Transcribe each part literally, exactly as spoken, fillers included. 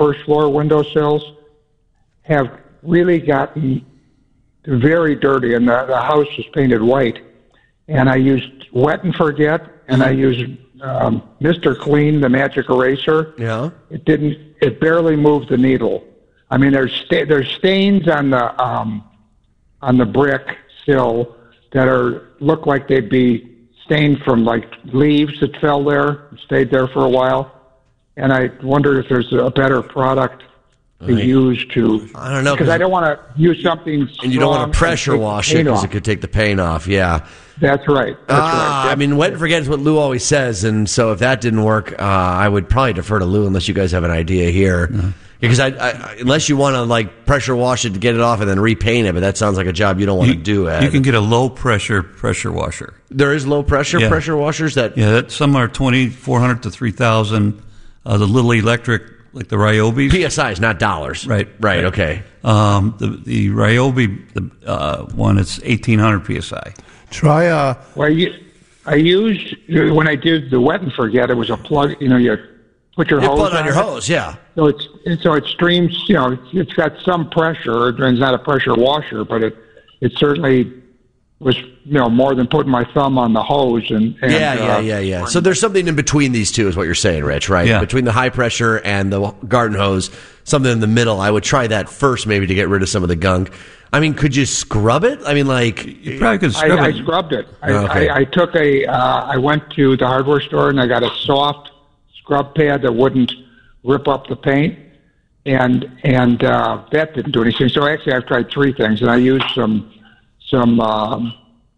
first floor windowsills have really gotten very dirty, and the, the house is painted white. And I used Wet and Forget, and I used um, Mister Clean, the magic eraser. Yeah. It didn't. It barely moved the needle. I mean, there's sta- there's stains on the um, on the brick sill that are look like they'd be stained from like leaves that fell there, stayed there for a while. And I wonder if there's a better product to right. use to. I don't know because I don't want to use something. And you don't want to pressure wash it because it could take the paint off. Yeah. That's right. That's ah, right. I mean, Wet and Forget is what Lou always says, and so if that didn't work, uh, I would probably defer to Lou unless you guys have an idea here. Mm-hmm. Because I, I, unless you want to like pressure wash it to get it off and then repaint it, but that sounds like a job you don't want you, to do. Ed. You can get a low pressure pressure washer. There is low pressure yeah. pressure washers that. Yeah, that, some are twenty four hundred to three thousand. Uh, the little electric, like the Ryobi. P S Is, not dollars. Right. Right. right. Okay. Um, the the Ryobi the uh, one, it's eighteen hundred P S I. Try uh. Well, you, I used when I did the Wet and Forget. It was a plug. You know, you put your you hose plug on, on your it. hose. Yeah. So it's and so it streams. You know, it's, it's got some pressure. It's not a pressure washer, but it it certainly was, you know, more than putting my thumb on the hose. And, and yeah, yeah, uh, yeah, yeah. So there's something in between these two, is what you're saying, Rich, right? Yeah. Between the high pressure and the garden hose, something in the middle. I would try that first, maybe to get rid of some of the gunk. I mean, could you scrub it? I mean, like you probably could scrub I, it. I scrubbed it. I, okay. I, I took a. Uh, I went to the hardware store and I got a soft scrub pad that wouldn't rip up the paint, and and uh, that didn't do anything. So actually, I've tried three things, and I used some some um,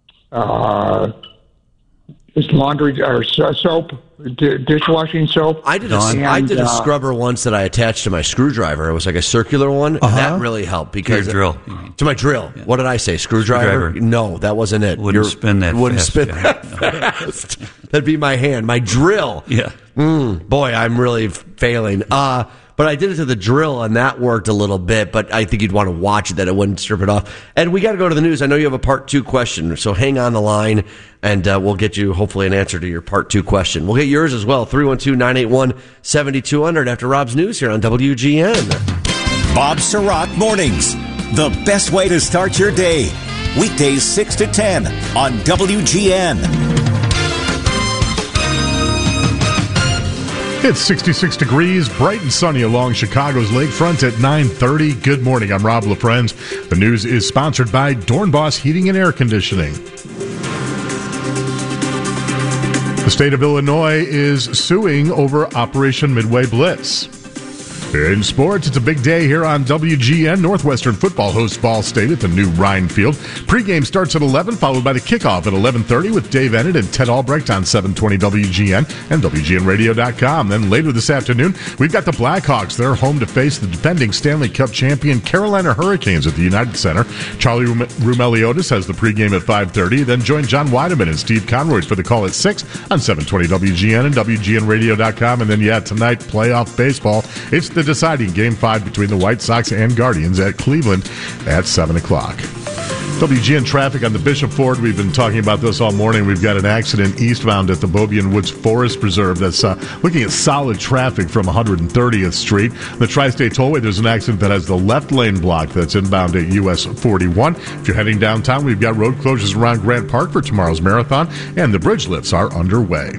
uh, this laundry or soap, d- dishwashing soap. I did a, and, I did a uh, scrubber once that I attached to my screwdriver. It was like a circular one. Uh-huh. And that really helped because Your drill. to my drill. Yeah. What did I say? Screwdriver? Screwdriver. No, that wasn't it. Wouldn't You're, spin that Wouldn't fast, spin yeah. that fast. That'd be my hand. My drill. Yeah. Mm, boy, I'm really failing. Uh, but I did it to the drill, and that worked a little bit, but I think you'd want to watch it, that it wouldn't strip it off. And we got to go to the news. I know you have a part two question, so hang on the line, and uh, we'll get you, hopefully, an answer to your part two question. We'll get yours as well, three one two, nine eight one, seven two zero zero after Rob's news here on W G N. Bob Surratt Mornings, the best way to start your day. Weekdays six to ten on W G N. It's sixty-six degrees, bright and sunny along Chicago's lakefront at nine thirty. Good morning, I'm Rob LaFrenz. The news is sponsored by Dornbos Heating and Air Conditioning. The state of Illinois is suing over Operation Midway Blitz. In sports, it's a big day here on W G N. Northwestern football hosts Ball State at the new Ryan Field. Pre-game starts at eleven, followed by the kickoff at eleven thirty with Dave Ennett and Ted Albrecht on seven twenty W G N and W G N radio dot com. Then later this afternoon, we've got the Blackhawks. They're home to face the defending Stanley Cup champion Carolina Hurricanes at the United Center. Charlie Rum- Rumeliotis has the pregame at five thirty. Then join John Weideman and Steve Conroy for the call at six on seven twenty W G N and W G N radio dot com. And then, yeah, tonight, playoff baseball. It's the deciding Game five between the White Sox and Guardians at Cleveland at seven o'clock. W G N traffic on the Bishop Ford. We've been talking about this all morning. We've got an accident eastbound at the Beaubien Woods Forest Preserve that's uh, looking at solid traffic from one hundred thirtieth Street. The Tri-State Tollway, there's an accident that has the left lane blocked that's inbound at U S forty-one. If you're heading downtown, we've got road closures around Grant Park for tomorrow's marathon, and the bridge lifts are underway.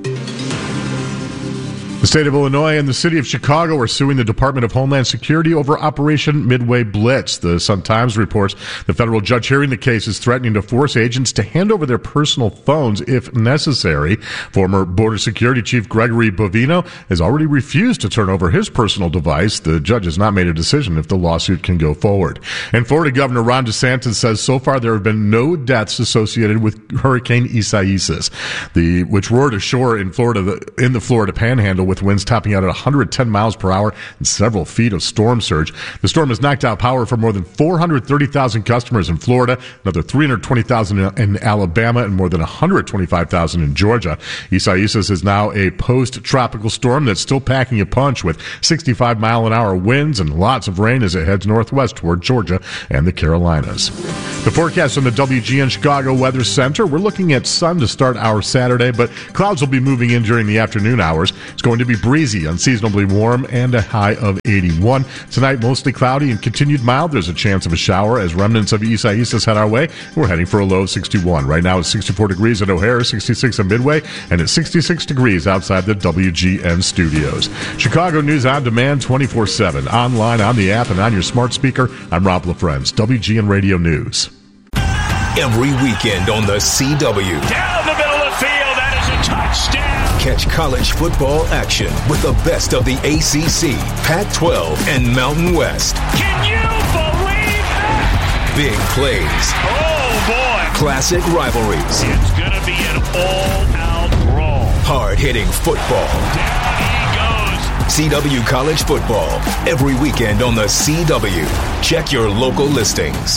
The state of Illinois and the city of Chicago are suing the Department of Homeland Security over Operation Midway Blitz. The Sun-Times reports the federal judge hearing the case is threatening to force agents to hand over their personal phones if necessary. Former Border Security Chief Gregory Bovino has already refused to turn over his personal device. The judge has not made a decision if the lawsuit can go forward. And Florida Governor Ron DeSantis says so far there have been no deaths associated with Hurricane Isaias, the which roared ashore in Florida, in the Florida Panhandle, with winds topping out at one hundred ten miles per hour and several feet of storm surge. The storm has knocked out power for more than four hundred thirty thousand customers in Florida, another three hundred twenty thousand in Alabama, and more than one hundred twenty-five thousand in Georgia. Isaias is now a post-tropical storm that's still packing a punch with sixty-five mile an hour winds and lots of rain as it heads northwest toward Georgia and the Carolinas. The forecast from the W G N Chicago Weather Center, we're looking at sun to start our Saturday, but clouds will be moving in during the afternoon hours. It's going to to be breezy, unseasonably warm, and a high of eighty-one. Tonight, mostly cloudy and continued mild. There's a chance of a shower as remnants of Isaias head our way. We're heading for a low of sixty-one. Right now, it's sixty-four degrees at O'Hare, sixty-six at Midway, and it's sixty-six degrees outside the W G N studios. Chicago News on demand twenty-four seven, online, on the app, and on your smart speaker. I'm Rob LaFrenz, W G N Radio News. Every weekend on the C W. Down the middle of the field, that is a touchdown. Catch college football action with the best of the A C C, Pac twelve, and Mountain West. Can you believe that? Big plays. Oh, boy. Classic rivalries. It's going to be an all-out brawl. Hard-hitting football. Down he goes. C W College Football. Every weekend on the C W. Check your local listings.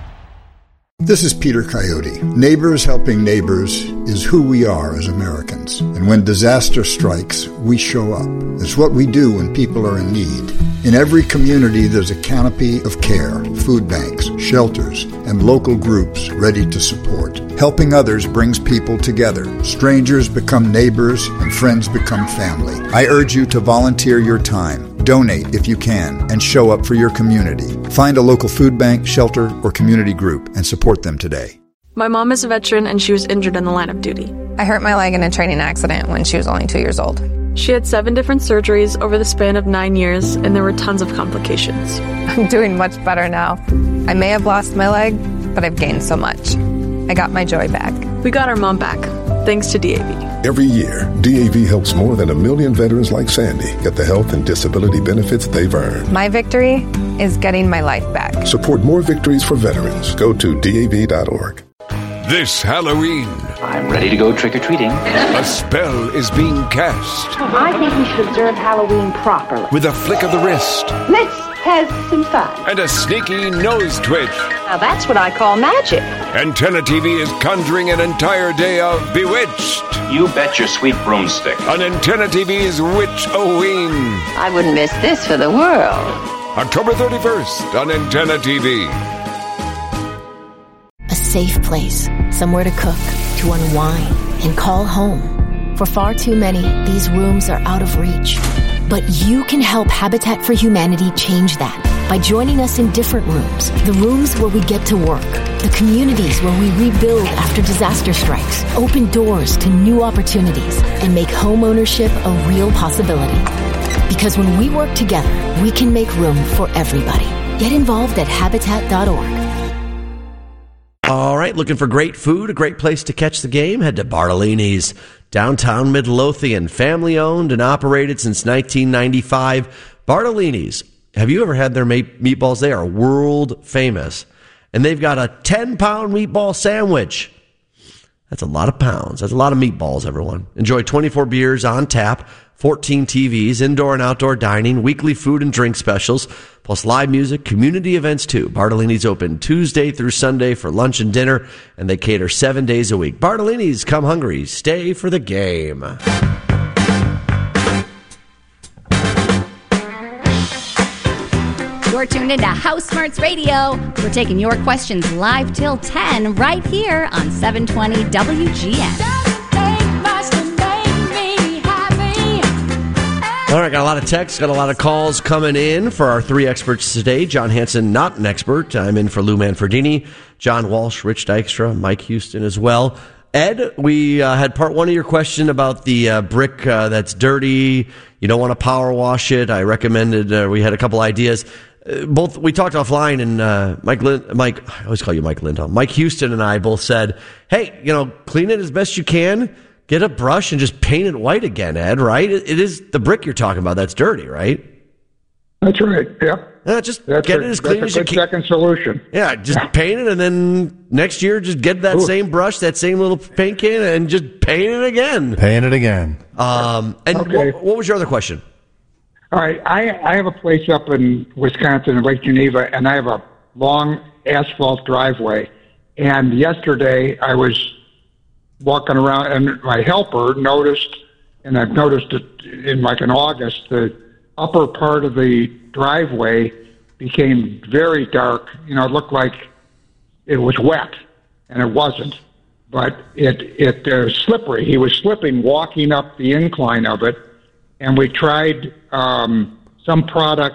This is Peter Coyote. Neighbors helping neighbors is who we are as Americans. And when disaster strikes, we show up. It's what we do when people are in need. In every community, there's a canopy of care, food banks, shelters, and local groups ready to support. Helping others brings people together. Strangers become neighbors, and friends become family. I urge you to volunteer your time. Donate if you can, and show up for your community. Find a local food bank, shelter, or community group and support them today. My mom is a veteran and she was injured in the line of duty. I hurt my leg in a training accident when she was only two years old. She had seven different surgeries over the span of nine years, and there were tons of complications. I'm doing much better now. I may have lost my leg, but I've gained so much. I got my joy back. We got our mom back, thanks to D A V. Every year, D A V helps more than a million veterans like Sandy get the health and disability benefits they've earned. My victory is getting my life back. Support more victories for veterans. Go to D A V dot org. This Halloween, I'm ready to go trick-or-treating. A spell is being cast. I think we should observe Halloween properly. With a flick of the wrist. Let's have some fun. And a sneaky nose twitch. Now that's what I call magic. Antenna T V is conjuring an entire day of Bewitched. You bet your sweet broomstick. On Antenna T V's Witch-O-Ween. I wouldn't miss this for the world. October thirty-first on Antenna T V. A safe place, somewhere to cook, to unwind, and call home. For far too many, these rooms are out of reach. But you can help Habitat for Humanity change that by joining us in different rooms. The rooms where we get to work. The communities where we rebuild after disaster strikes. Open doors to new opportunities and make home ownership a real possibility. Because when we work together, we can make room for everybody. Get involved at habitat dot org. All right, looking for great food, a great place to catch the game? Head to Bartolini's, downtown Midlothian, family owned and operated since nineteen ninety-five. Bartolini's, have you ever had their meatballs? They are world famous. And they've got a ten-pound meatball sandwich. That's a lot of pounds. That's a lot of meatballs, everyone. Enjoy twenty-four beers on tap, fourteen T Vs, indoor and outdoor dining, weekly food and drink specials, plus live music, community events too. Bartolini's open Tuesday through Sunday for lunch and dinner, and they cater seven days a week. Bartolini's, come hungry, stay for the game. You're tuned into House Smarts Radio. We're taking your questions live till ten right here on seven twenty W G N. All right, got a lot of texts, got a lot of calls coming in for our three experts today. John Hansen, not an expert. I'm in for Lou Manfredini, John Walsh, Rich Dykstra, Mike Houston as well. Ed, we uh, had part one of your question about the uh, brick uh, that's dirty. You don't want to power wash it. I recommended, uh, we had a couple ideas. Uh, both, we talked offline, and uh, Mike, Lin- Mike, I always call you Mike Lindholm. Mike Houston and I both said, hey, you know, clean it as best you can. Get a brush and just paint it white again, Ed, right? It, it is the brick you're talking about that's dirty, right? That's right, yeah. Yeah, just that's get a, it as clean as you can. That's a good second solution. Yeah, just paint it, and then next year just get that Ooh. same brush, that same little paint can, and just paint it again. Paint it again. Um, and okay. what, what was your other question? All right, I, I have a place up in Wisconsin, in Lake Geneva, and I have a long asphalt driveway. And yesterday I was walking around, and my helper noticed, and I've noticed it in like in August, the upper part of the driveway became very dark. You know, it looked like it was wet, and it wasn't. But it it uh, slippery. He was slipping walking up the incline of it, and we tried um, some product